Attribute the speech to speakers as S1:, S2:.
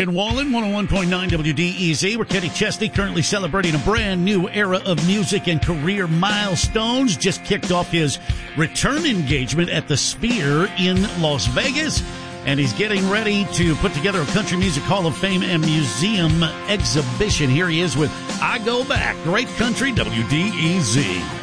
S1: in Wallen, 101.9 WDEZ, where Kenny Chesney currently celebrating a brand new era of music and career milestones. Just kicked off his return engagement at the Sphere in Las Vegas, and he's getting ready to put together a Country Music Hall of Fame and Museum exhibition. Here he is with I Go Back. Great country, WDEZ.